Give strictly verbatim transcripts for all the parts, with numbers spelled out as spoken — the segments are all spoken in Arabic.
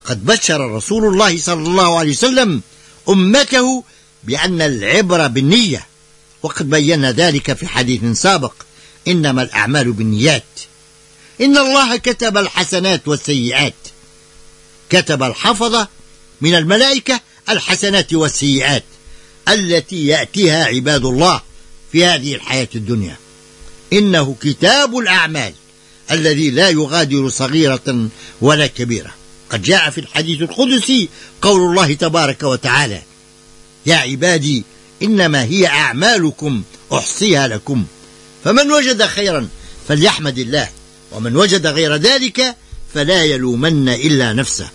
وقد بشر رسول الله صلى الله عليه وسلم أمته بأن العبرة بالنية، وقد بينا ذلك في حديث سابق: إنما الأعمال بالنيات. إن الله كتب الحسنات والسيئات، كتب الحفظة من الملائكة الحسنات والسيئات التي يأتيها عباد الله في هذه الحياة الدنيا. إنه كتاب الأعمال الذي لا يغادر صغيرة ولا كبيرة. قد جاء في الحديث القدسي قول الله تبارك وتعالى: يا عبادي إنما هي أعمالكم أحصيها لكم، فمن وجد خيرا فليحمد الله، ومن وجد غير ذلك فلا يلومن إلا نفسه.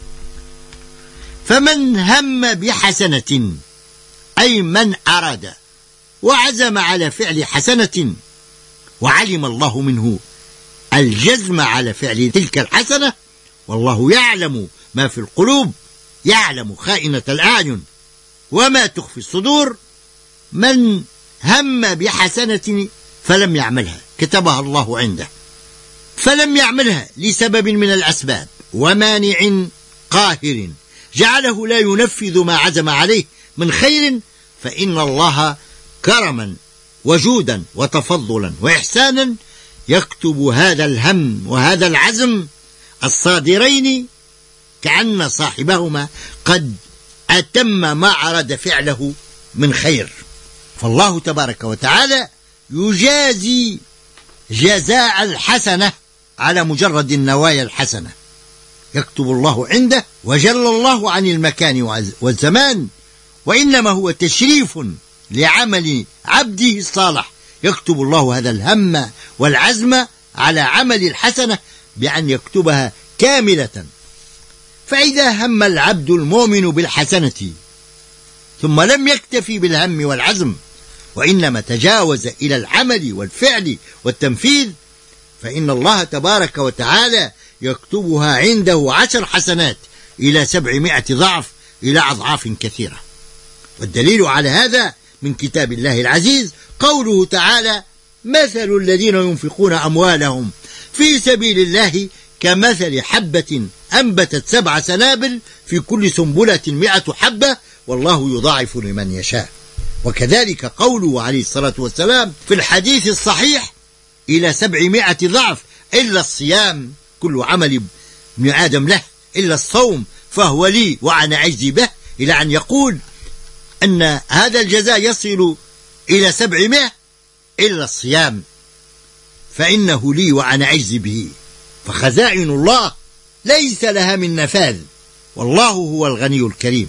فمن هم بحسنة، أي من أراد وعزم على فعل حسنة وعلم الله منه الجزم على فعل تلك الحسنة، والله يعلم ما في القلوب، يعلم خائنة الأعين وما تخفي الصدور. من هم بحسنة فلم يعملها كتبها الله عنده، فلم يعملها لسبب من الأسباب ومانع قاهر جعله لا ينفذ ما عزم عليه من خير، فإن الله كرما وجودا وتفضلا وإحسانا يكتب هذا الهم وهذا العزم الصادرين كأن صاحبهما قد أتم ما أراد فعله من خير. فالله تبارك وتعالى يجازي جزاء الحسنة على مجرد النوايا الحسنة، يكتب الله عنده وجل الله عن المكان والزمان، وإنما هو تشريف لعمل عبده الصالح. يكتب الله هذا الهم والعزم على عمل الحسنة بأن يكتبها كاملة. فإذا هم العبد المؤمن بالحسنة ثم لم يكتفي بالهم والعزم وإنما تجاوز إلى العمل والفعل والتنفيذ، فإن الله تبارك وتعالى يكتبها عنده عشر حسنات إلى سبعمائة ضعف، إلى أضعاف كثيرة. والدليل على هذا من كتاب الله العزيز قوله تعالى: مثل الذين ينفقون أموالهم في سبيل الله كمثل حبة أنبتت سبع سنابل في كل سنبلة مئة حبة والله يضاعف لمن يشاء. وكذلك قوله عليه الصلاة والسلام في الحديث الصحيح: إلى سبعمائة ضعف إلا الصيام، كل عمل ابن آدم له إلا الصوم فهو لي وأنا أجزي به، إلى أن يقول أن هذا الجزاء يصل إلى سبعمائة إلا الصيام فإنه لي وأنا أجزي به. فخزائن الله ليس لها من نفاذ، والله هو الغني الكريم.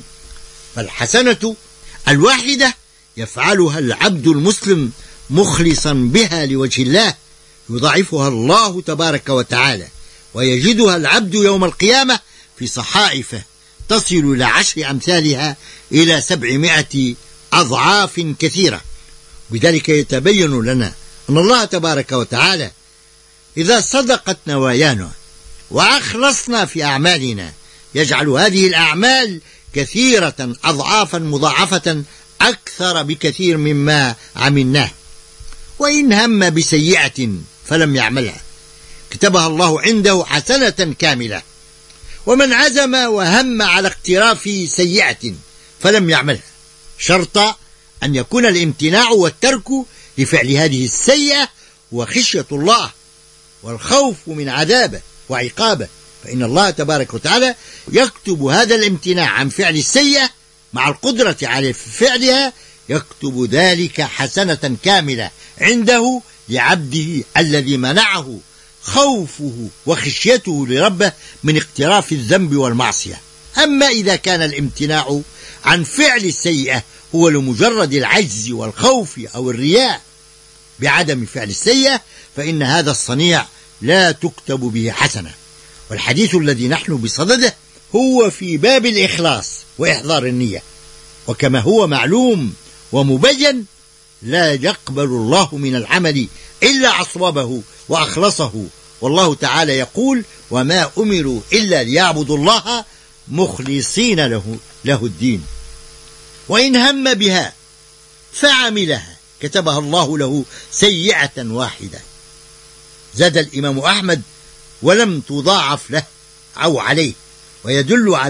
فالحسنة الواحدة يفعلها العبد المسلم مخلصا بها لوجه الله يضاعفها الله تبارك وتعالى، ويجدها العبد يوم القيامة في صحائفه تصل إلى عشر أمثالها إلى سبعمائة أضعاف كثيرة. بذلك يتبين لنا أن الله تبارك وتعالى إذا صدقت نوايانا وأخلصنا في أعمالنا يجعل هذه الأعمال كثيرة أضعافا مضاعفة أكثر بكثير مما عملناه. وإن هم بسيئة فلم يعملها كتبها الله عنده حسنة كاملة. ومن عزم وهم على اقتراف سيئة فلم يعملها شرط أن يكون الامتناع والترك لفعل هذه السيئة وخشية الله والخوف من عذابه وعقابه، فإن الله تبارك وتعالى يكتب هذا الامتناع عن فعل السيئة مع القدرة على فعلها، يكتب ذلك حسنة كاملة عنده لعبده الذي منعه خوفه وخشيته لربه من اقتراف الذنب والمعصية. أما إذا كان الامتناع عن فعل السيئة هو لمجرد العجز والخوف أو الرياء بعدم فعل السيئة فإن هذا الصنيع لا تكتب به حسنة. والحديث الذي نحن بصدده هو في باب الإخلاص وإحضار النية، وكما هو معلوم ومبين لا يقبل الله من العمل إلا أصوبه وأخلصه. والله تعالى يقول: وما أمروا إلا ليعبدوا الله مخلصين له, له الدين. وإن هم بها فعملها كتبها الله له سيئة واحدة. زاد الإمام أحمد: ولم تضاعف له أو عليه. ويدل على